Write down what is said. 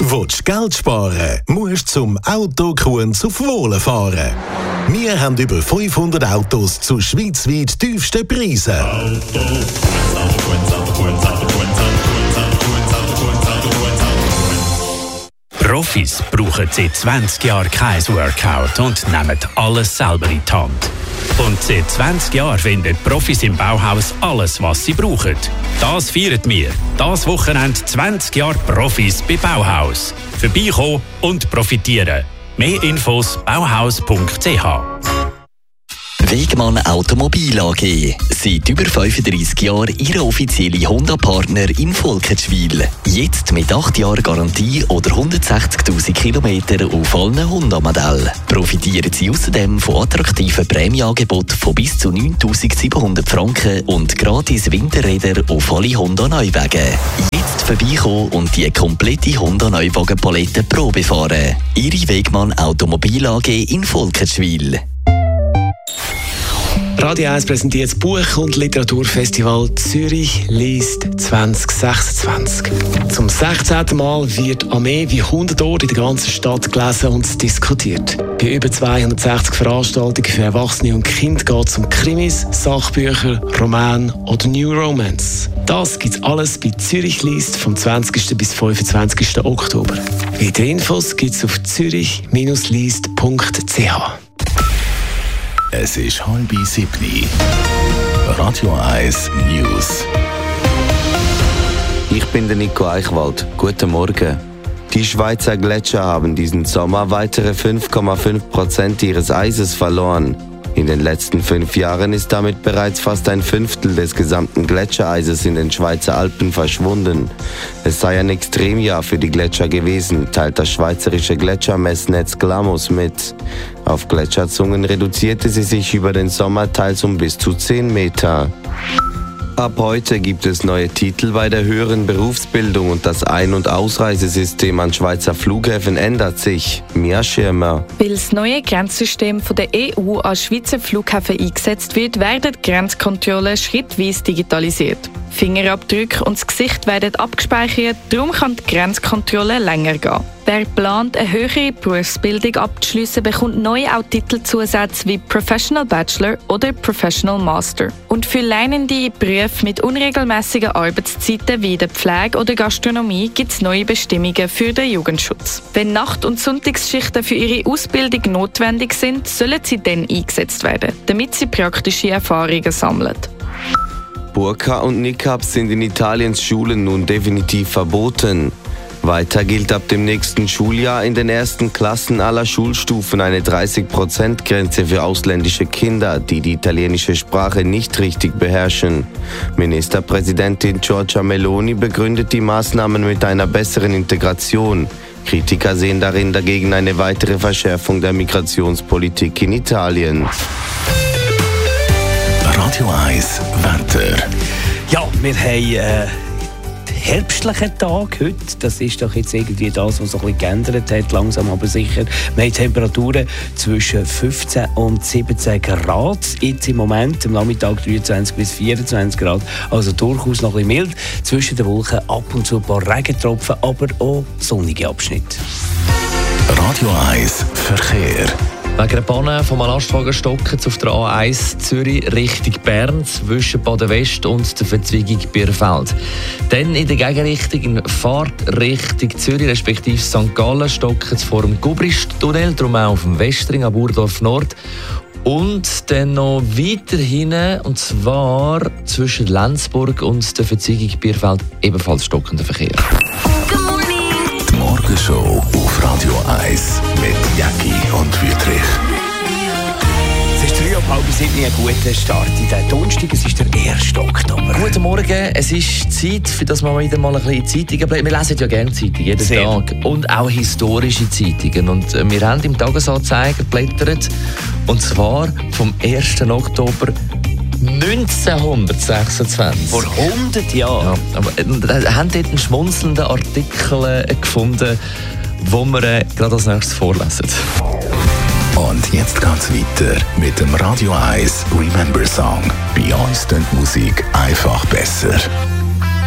Willst du Geld sparen, musst du zum Auto Kunz auf Wohlen fahren. Wir haben über 500 Autos zu schweizweit tiefsten Preisen. Profis brauchen seit 20 Jahren kein Workout und nehmen alles selber in die Hand. Und seit 20 Jahren finden Profis im Bauhaus alles, was sie brauchen. Das feiern wir. Das Wochenende 20 Jahre Profis bei Bauhaus. Vorbeikommen und profitieren. Mehr Infos bauhaus.ch. Wegmann Automobil AG. Seit über 35 Jahren Ihr offizieller Honda-Partner in Volkenschwil. Jetzt mit 8 Jahren Garantie oder 160'000 Kilometer auf allen Honda-Modellen. Profitieren Sie außerdem von attraktiven Prämieangeboten von bis zu 9'700 Franken und gratis Winterräder auf alle Honda-Neuwagen. Jetzt vorbeikommen und die komplette Honda-Neuwagen-Palette Probe fahren. Ihre Wegmann Automobil AG in Volkenschwil. Radio 1 präsentiert das Buch- und Literaturfestival Zürich liest 2026. Zum 16. Mal wird an mehr wie 100 Orten in der ganzen Stadt gelesen und diskutiert. Bei über 260 Veranstaltungen für Erwachsene und Kinder geht es um Krimis, Sachbücher, Romane oder New Romance. Das gibt's alles bei Zürich liest vom 20. bis 25. Oktober. Weitere Infos gibt's auf zürich-liest.ch. Es ist 6:30. Radio 1 News. Ich bin der Nico Eichwald. Guten Morgen. Die Schweizer Gletscher haben diesen Sommer weitere 5,5% ihres Eises verloren. In den letzten 5 Jahren ist damit bereits fast ein Fünftel des gesamten Gletschereises in den Schweizer Alpen verschwunden. Es sei ein Extremjahr für die Gletscher gewesen, teilt das schweizerische Gletschermessnetz Glamus mit. Auf Gletscherzungen reduzierte sie sich über den Sommer teils um bis zu 10 Meter. Ab heute gibt es neue Titel bei der höheren Berufsbildung und das Ein- und Ausreisesystem an Schweizer Flughäfen ändert sich. Mia Schirmer. Weil das neue Grenzsystem von der EU an Schweizer Flughäfen eingesetzt wird, werden die Grenzkontrollen schrittweise digitalisiert. Fingerabdrücke und das Gesicht werden abgespeichert, darum kann die Grenzkontrolle länger gehen. Wer plant, eine höhere Berufsbildung abzuschliessen, bekommt neu auch Titelzusätze wie Professional Bachelor oder Professional Master. Und für lernende Berufe mit unregelmäßigen Arbeitszeiten wie der Pflege oder Gastronomie gibt es neue Bestimmungen für den Jugendschutz. Wenn Nacht- und Sonntagsschichten für ihre Ausbildung notwendig sind, sollen sie dann eingesetzt werden, damit sie praktische Erfahrungen sammeln. Burka und Niqab sind in Italiens Schulen nun definitiv verboten. Weiter gilt ab dem nächsten Schuljahr in den ersten Klassen aller Schulstufen eine 30%-Grenze für ausländische Kinder, die die italienische Sprache nicht richtig beherrschen. Ministerpräsidentin Giorgia Meloni begründet die Maßnahmen mit einer besseren Integration. Kritiker sehen darin dagegen eine weitere Verschärfung der Migrationspolitik in Italien. Radio 1 Wetter. Ja, wir haben herbstlichen Tag heute. Das ist doch jetzt irgendwie das, was sich ein bisschen geändert hat, langsam aber sicher. Wir haben Temperaturen zwischen 15 und 17 Grad. Jetzt im Moment, am Nachmittag 23 bis 24 Grad. Also durchaus noch ein bisschen mild. Zwischen den Wolken ab und zu ein paar Regentropfen, aber auch sonnige Abschnitte. Radio 1 Verkehr. Wegen einer Panne vom Lastwagen Stockens auf der A1 Zürich Richtung Bern zwischen Baden-West und der Verzweigung Bierfeld. Dann in der Gegenrichtung in Fahrtrichtung Zürich respektive St. Gallen Stockens vor dem Gubrist-Tunnel, darum auch auf dem Westring am Burdorf Nord. Und dann noch weiter hinten, und zwar zwischen Lenzburg und der Verzweigung Bierfeld ebenfalls stockender Verkehr. Die Morgenshow auf Radio 1 mit Jackie und Wüthrich. Es ist 6:30, ein guter Start in den Donnerstag. Es ist der 1. Oktober. Guten Morgen, es ist Zeit, für das wir wieder mal ein bisschen Zeitungen bleiben. Wir lesen ja gerne Zeitungen, jeden Tag. Und auch historische Zeitungen. Und wir haben im Tagesanzeiger geblättert. Und zwar vom 1. Oktober 1926. Vor 100 Jahren. Ja, aber haben dort einen schmunzelnden Artikel gefunden, wo wir gerade als nächstes vorlesen. Und jetzt geht's weiter mit dem Radio 1 Remember Song. Bei uns klingt Musik einfach besser.